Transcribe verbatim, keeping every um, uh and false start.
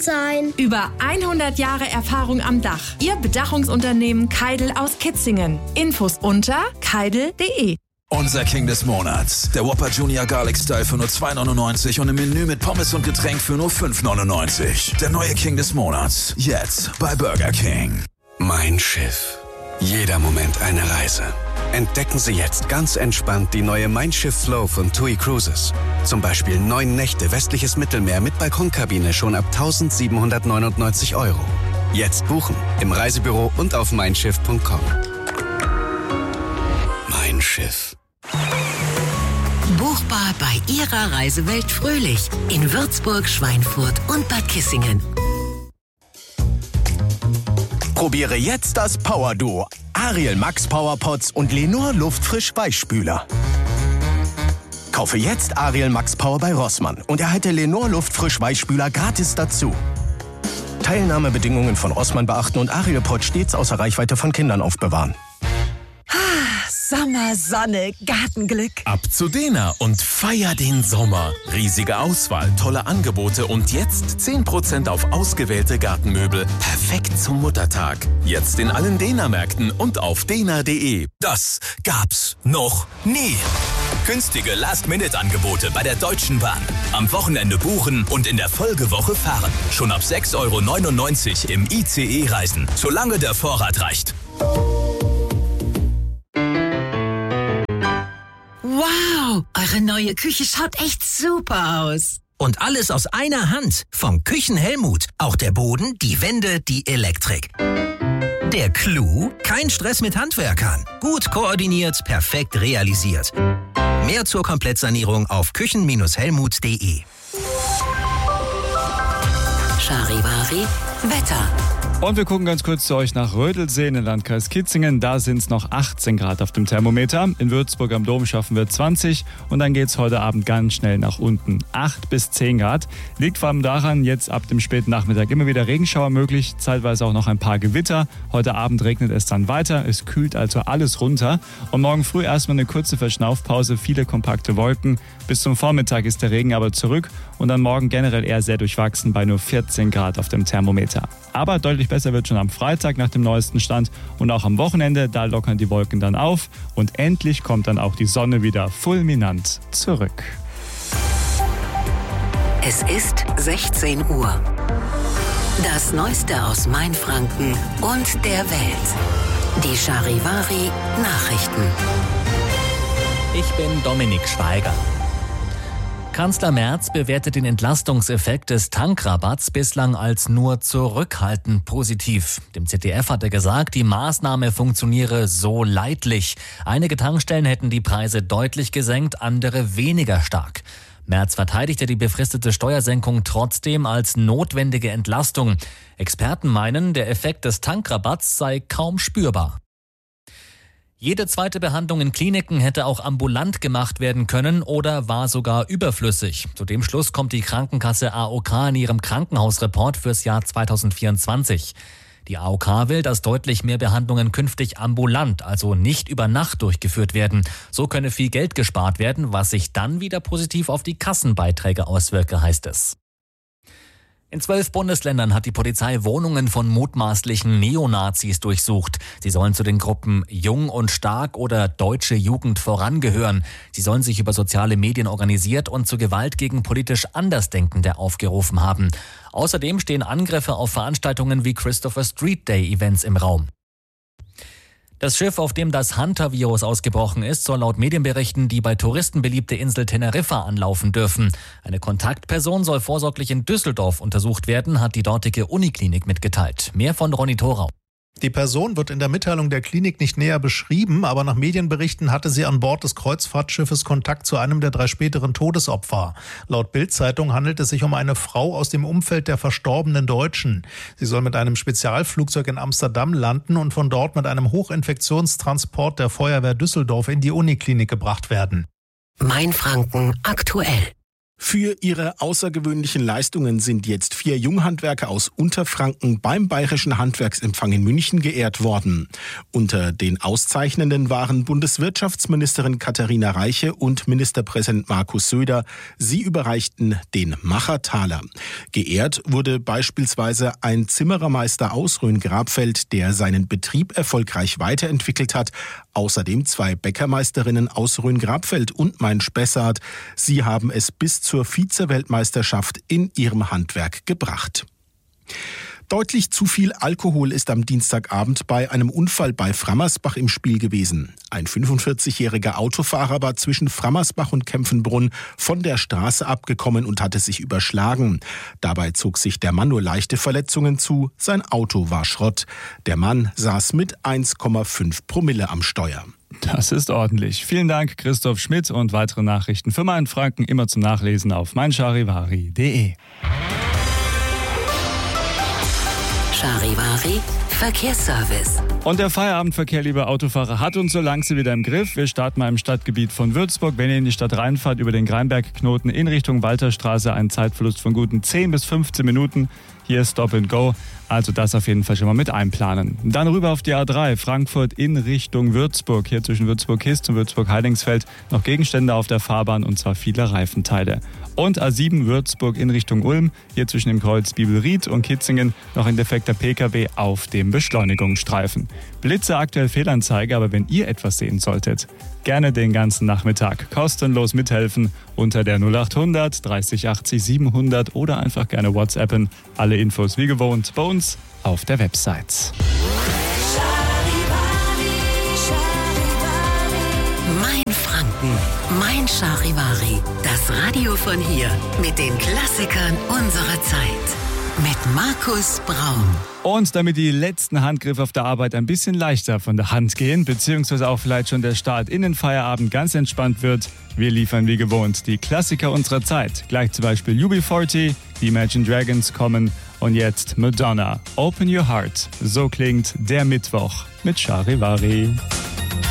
sein. Über hundert Jahre Erfahrung am Dach. Ihr Bedachungsunternehmen Keidel aus Kitzingen. Infos unter keidel punkt de. Unser King des Monats. Der Whopper Junior Garlic Style für nur zwei neunundneunzig und im Menü mit Pommes und Getränk für nur fünf neunundneunzig. Der neue King des Monats. Jetzt bei Burger King. Mein Schiff. Jeder Moment eine Reise. Entdecken Sie jetzt ganz entspannt die neue Mein Schiff Flow von T U I Cruises. Zum Beispiel neun Nächte westliches Mittelmeer mit Balkonkabine schon ab eintausendsiebenhundertneunundneunzig Euro. Jetzt buchen im Reisebüro und auf mein schiff punkt com. Mein Schiff. Buchbar bei Ihrer Reisewelt Fröhlich in Würzburg, Schweinfurt und Bad Kissingen. Probiere jetzt das Power Duo. Ariel Max Power Pots und Lenor Luftfrisch Weichspüler. Kaufe jetzt Ariel Max Power bei Rossmann und erhalte Lenor Luftfrisch Weichspüler gratis dazu. Teilnahmebedingungen von Rossmann beachten und Ariel Pot stets außer Reichweite von Kindern aufbewahren. Sommer, Sonne, Gartenglück. Ab zu Dena und feier den Sommer. Riesige Auswahl, tolle Angebote und jetzt zehn Prozent auf ausgewählte Gartenmöbel. Perfekt zum Muttertag. Jetzt in allen Dena-Märkten und auf dena punkt de. Das gab's noch nie. Günstige Last-Minute-Angebote bei der Deutschen Bahn. Am Wochenende buchen und in der Folgewoche fahren. Schon ab sechs Euro neunundneunzig im I C E reisen, solange der Vorrat reicht. Wow, eure neue Küche schaut echt super aus. Und alles aus einer Hand. Vom Küchenhelmut. Auch der Boden, die Wände, die Elektrik. Der Clou? Kein Stress mit Handwerkern. Gut koordiniert, perfekt realisiert. Mehr zur Komplettsanierung auf küchen Helmut punkt de. Charivari Wetter. Und wir gucken ganz kurz zu euch nach Rödelsee in den Landkreis Kitzingen. Da sind es noch achtzehn Grad auf dem Thermometer. In Würzburg am Dom schaffen wir zwanzig. Und dann geht es heute Abend ganz schnell nach unten. acht bis zehn Grad. Liegt vor allem daran, jetzt ab dem späten Nachmittag immer wieder Regenschauer möglich. Zeitweise auch noch ein paar Gewitter. Heute Abend regnet es dann weiter. Es kühlt also alles runter. Und morgen früh erstmal eine kurze Verschnaufpause. Viele kompakte Wolken. Bis zum Vormittag ist der Regen aber zurück. Und dann morgen generell eher sehr durchwachsen bei nur vierzehn Grad auf dem Thermometer. Aber deutlich besser wird schon am Freitag nach dem neuesten Stand und auch am Wochenende, da lockern die Wolken dann auf und endlich kommt dann auch die Sonne wieder fulminant zurück. Es ist sechzehn Uhr. Das Neueste aus Mainfranken und der Welt. Die Charivari Nachrichten. Ich bin Dominik Schweiger. Kanzler Merz bewertet den Entlastungseffekt des Tankrabatts bislang als nur zurückhaltend positiv. Dem Z D F hat er gesagt, die Maßnahme funktioniere so leidlich. Einige Tankstellen hätten die Preise deutlich gesenkt, andere weniger stark. Merz verteidigte die befristete Steuersenkung trotzdem als notwendige Entlastung. Experten meinen, der Effekt des Tankrabatts sei kaum spürbar. Jede zweite Behandlung in Kliniken hätte auch ambulant gemacht werden können oder war sogar überflüssig. Zu dem Schluss kommt die Krankenkasse A O K in ihrem Krankenhausreport fürs Jahr zweitausendvierundzwanzig. Die A O K will, dass deutlich mehr Behandlungen künftig ambulant, also nicht über Nacht durchgeführt werden. So könne viel Geld gespart werden, was sich dann wieder positiv auf die Kassenbeiträge auswirke, heißt es. In zwölf Bundesländern hat die Polizei Wohnungen von mutmaßlichen Neonazis durchsucht. Sie sollen zu den Gruppen Jung und Stark oder Deutsche Jugend vorangehören. Sie sollen sich über soziale Medien organisiert und zu Gewalt gegen politisch Andersdenkende aufgerufen haben. Außerdem stehen Angriffe auf Veranstaltungen wie Christopher Street Day Events im Raum. Das Schiff, auf dem das Hunter-Virus ausgebrochen ist, soll laut Medienberichten die bei Touristen beliebte Insel Teneriffa anlaufen dürfen. Eine Kontaktperson soll vorsorglich in Düsseldorf untersucht werden, hat die dortige Uniklinik mitgeteilt. Mehr von Ronny Thorau. Die Person wird in der Mitteilung der Klinik nicht näher beschrieben, aber nach Medienberichten hatte sie an Bord des Kreuzfahrtschiffes Kontakt zu einem der drei späteren Todesopfer. Laut Bild-Zeitung handelt es sich um eine Frau aus dem Umfeld der verstorbenen Deutschen. Sie soll mit einem Spezialflugzeug in Amsterdam landen und von dort mit einem Hochinfektionstransport der Feuerwehr Düsseldorf in die Uniklinik gebracht werden. Mainfranken aktuell. Für ihre außergewöhnlichen Leistungen sind jetzt vier Junghandwerker aus Unterfranken beim Bayerischen Handwerksempfang in München geehrt worden. Unter den Auszeichnenden waren Bundeswirtschaftsministerin Katharina Reiche und Ministerpräsident Markus Söder. Sie überreichten den Machertaler. Geehrt wurde beispielsweise ein Zimmerermeister aus Rhön-Grabfeld, der seinen Betrieb erfolgreich weiterentwickelt hat. Außerdem zwei Bäckermeisterinnen aus Rhön-Grabfeld und Main-Spessart. Sie haben es bis zur Vize-Weltmeisterschaft in ihrem Handwerk gebracht. Deutlich zu viel Alkohol ist am Dienstagabend bei einem Unfall bei Frammersbach im Spiel gewesen. Ein fünfundvierzigjähriger Autofahrer war zwischen Frammersbach und Kempfenbrunn von der Straße abgekommen und hatte sich überschlagen. Dabei zog sich der Mann nur leichte Verletzungen zu. Sein Auto war Schrott. Der Mann saß mit eins Komma fünf Promille am Steuer. Das ist ordentlich. Vielen Dank, Christoph Schmidt, und weitere Nachrichten für Mainfranken immer zum Nachlesen auf meincharivari punkt de. Charivari Verkehrsservice. Und der Feierabendverkehr, liebe Autofahrer, hat uns so langsam wieder im Griff. Wir starten mal im Stadtgebiet von Würzburg. Wenn ihr in die Stadt reinfahrt, über den Greinbergknoten in Richtung Walterstraße, ein Zeitverlust von guten zehn bis fünfzehn Minuten. Hier ist Stop and Go, also das auf jeden Fall schon mal mit einplanen. Dann rüber auf die A drei, Frankfurt in Richtung Würzburg. Hier zwischen Würzburg-Hist und Würzburg-Heidingsfeld noch Gegenstände auf der Fahrbahn, und zwar viele Reifenteile. Und A sieben Würzburg in Richtung Ulm, hier zwischen dem Kreuz Bibelried und Kitzingen noch ein defekter P K W auf dem Beschleunigungsstreifen. Blitze aktuell Fehlanzeige, aber wenn ihr etwas sehen solltet, gerne den ganzen Nachmittag kostenlos mithelfen unter der null achthundert dreißig achtzig siebenhundert oder einfach gerne WhatsAppen. Alle Infos wie gewohnt bei uns auf der Website. Mein Franken, mein Charivari. Das Radio von hier mit den Klassikern unserer Zeit. Mit Markus Braun. Und damit die letzten Handgriffe auf der Arbeit ein bisschen leichter von der Hand gehen, beziehungsweise auch vielleicht schon der Start in den Feierabend ganz entspannt wird, wir liefern wie gewohnt die Klassiker unserer Zeit. Gleich zum Beispiel U B vierzig, die Imagine Dragons kommen und jetzt Madonna, Open Your Heart. So klingt der Mittwoch mit Charivari.